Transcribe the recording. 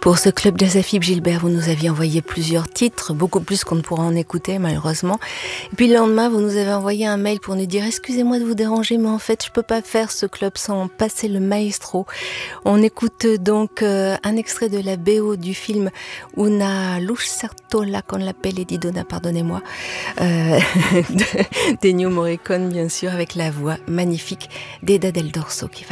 Pour ce club Jazz Philippe Gilbert, vous nous aviez envoyé plusieurs titres, beaucoup plus qu'on ne pourra en écouter malheureusement. Et puis le lendemain, vous nous avez envoyé un mail pour nous dire « Excusez-moi de vous déranger, mais en fait, je ne peux pas faire ce club sans passer le maestro ». On écoute donc un extrait de la BO du film « Una lucertola con la pelle di donna », pardonnez-moi, d'Ennio Morricone bien sûr, avec la voix magnifique d'Eda del Dorso qui va